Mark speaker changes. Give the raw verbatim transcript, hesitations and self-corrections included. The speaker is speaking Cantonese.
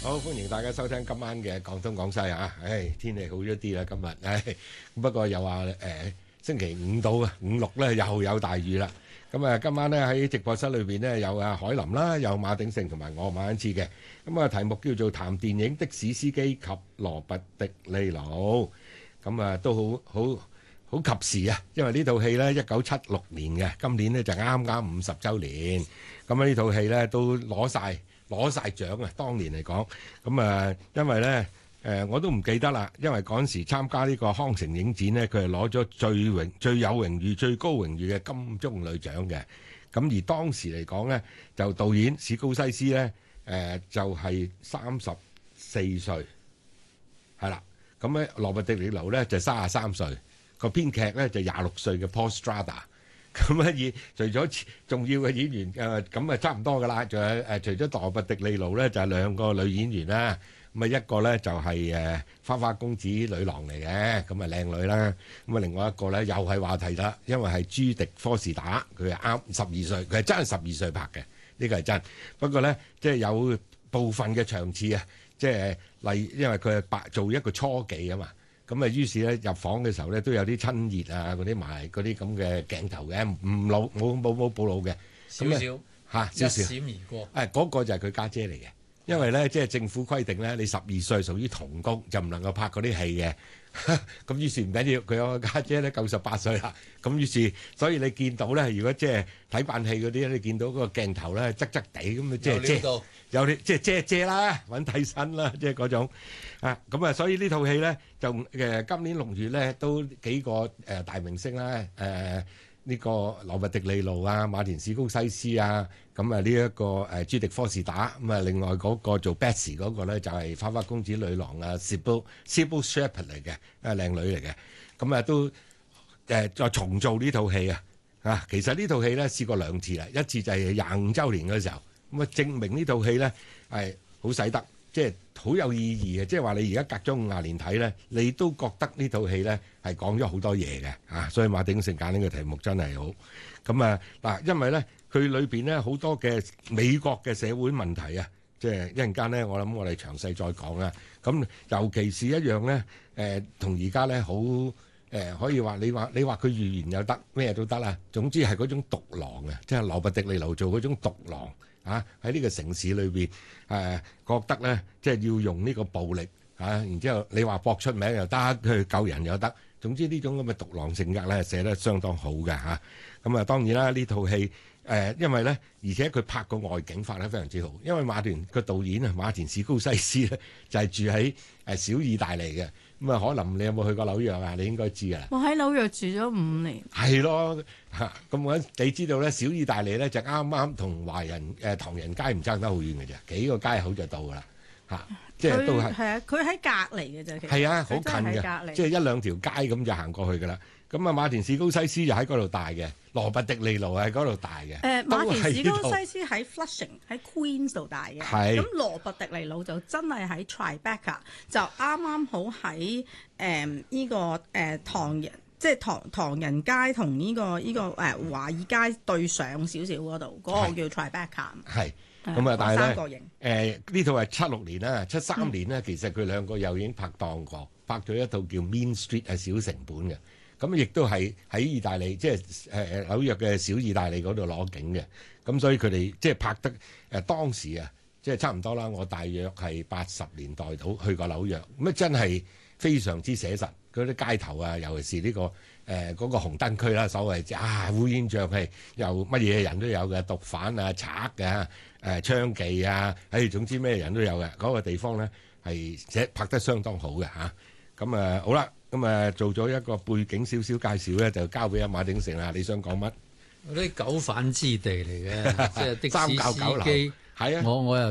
Speaker 1: 好，歡迎大家收聽今晚嘅廣東廣西啊！唉，天氣好咗啲啦，今日唉，不過又話誒星期五到啊，五六咧又有大雨啦。咁啊，今晚咧喺直播室裏邊咧有啊海林啦，有馬鼎盛同埋我馬恩賜嘅。咁啊，題目叫做談電影的士司機及羅拔迪尼盧。咁啊，都好好好及時啊，因為呢套戲咧一九七六年嘅，今年咧就啱啱五十週年。咁啊，呢套戲咧都攞曬。攞晒獎啊！當年嚟講，咁啊，因為咧，誒、呃、我都唔記得啦，因為嗰陣時參加呢個康城影展咧，佢係攞咗最榮、最有榮譽、最高榮譽嘅金棕櫚獎嘅。咁而當時嚟講咧，就導演史高西斯咧，誒、呃、就係三十四歲，係啦。咁咧，羅拔迪尼盧咧就三十三歲，個編劇咧就廿六歲嘅 Paul Strada。咁啊，以除咗重要嘅演員誒，咁啊差唔多噶啦。仲有誒，除咗羅拔迪尼盧咧，就係兩個女演員啦。咁啊，一個咧就係誒花花公子女郎嚟嘅，咁啊靚女啦。咁啊，另外一個咧又係話題啦，因為係朱迪科士達，佢係啱十二歲，佢係真係十二歲拍嘅，呢個係真。不過咧，即係有部分嘅場次啊，即係例，因為佢係白做一個初記啊嘛。咁啊，於是咧入房嘅時候咧，都有啲親熱啊，嗰啲埋嗰啲咁嘅鏡頭嘅，唔老冇冇冇暴露嘅，
Speaker 2: 少少
Speaker 1: 嚇少少，
Speaker 2: 一閃而過。
Speaker 1: 誒嗰個就係佢家姐嚟嘅，因為咧即係政府規定咧，你十二歲屬於童工，就唔能夠拍嗰啲戲嘅。咁於是唔緊要，佢有個家姐咧夠十八歲啦。咁於是，所以你見到咧，如果即係睇扮戲嗰啲，你見到嗰個鏡頭咧側側地咁啊，即係遮有啲即係遮遮啦，揾替身啦，即係嗰種啊。咁啊，所以呢套戲咧就誒今年六月咧都幾個誒大明星啦，誒呢個羅拔迪尼盧啊、馬田史高西斯啊，咁啊呢一個誒朱迪科士達，咁啊另外嗰個做 Betsy 嗰個咧就係花花公子女郎啊 Sybil Sybil Shepherd 嚟嘅，啊靚女嚟嘅，咁啊都誒再重做呢套戲啊。啊，其實呢套戲咧試過兩次啦，一次就係廿五週年嘅時候，咁啊證明呢套戲咧係好使得，即係好有意義嘅，即係話你而家隔咗五廿年睇咧，你都覺得呢套戲咧係講咗好多嘢嘅啊，所以馬鼎盛揀呢個題目真係好。咁啊嗱，因為咧佢裏邊咧好多嘅美國嘅社會問題啊，即係一陣間咧，我諗我哋詳細再講啦。咁尤其是一樣咧，誒同而家咧好。誒、呃、可以話你話你話佢預言又得咩都得啦，總之係嗰種獨狼啊，即係羅拔迪尼盧做嗰種獨狼啊，喺呢個城市裏邊誒覺得咧，即係要用呢個暴力啊，然之後你話搏出名又得，去救人又得，總之呢種咁嘅獨狼性格咧寫得相當好嘅嚇。咁啊當然啦，呢套戲誒、呃、因為咧，而且佢拍個外景拍得非常之好，因為馬田個導演啊馬田史高西斯咧就係、是、住喺誒小意大利嘅。咁啊，可能你有冇去過紐約啊？你應該知噶啦。
Speaker 3: 我喺紐約住咗五年。係
Speaker 1: 咯，嚇咁我你知道咧，小意大利咧就啱啱同華人誒、呃、唐人街唔爭得好遠嘅啫，幾個街口就到噶啦，嚇、啊，即係都係。係啊，佢喺隔離嘅啫。其實係啊，好近嘅，即係一兩條街咁就行過去噶啦。咁啊，馬田史高西斯就喺嗰度大嘅，羅拔迪尼盧喺嗰度大嘅。誒、呃，馬田史高西斯喺 Flushing 喺 Queens 度大嘅。係。咁羅拔迪尼盧就真係喺 Tribeca， 就啱啱好喺誒呢個誒、呃、唐人，即係唐唐人街同呢、這個呢、這個誒、呃、華爾街對上少少嗰度，嗰、那個叫 Tribeca。係。咁啊，但係咧，誒、呃、呢套係七六年啦，七三年咧、嗯，其實佢兩個又已經拍檔過，拍咗一套叫 Mean Street 係小成本嘅。咁亦都係喺意大利，即係誒紐約嘅小意大利嗰度攞景嘅。咁所以佢哋即係拍得誒、呃、當時啊，即係差唔多啦。我大約係八十年代到去過紐約，咁啊真係非常之寫實。嗰啲街頭啊，尤其是呢、這個誒嗰、呃那個紅燈區啦，所謂啊烏煙瘴氣，又乜嘢人都有嘅，毒販啊、賊啊、誒娼妓啊，誒總之咩人都有嘅。嗰、那個地方咧係寫拍得相當好嘅嚇。咁啊，啊好啦。咁啊，做咗一個背景少少介紹咧，就交俾阿馬鼎盛啦。你想講乜？
Speaker 2: 嗰啲狗販之地嚟嘅，即係的士司機。
Speaker 1: 係啊，
Speaker 2: 我我又。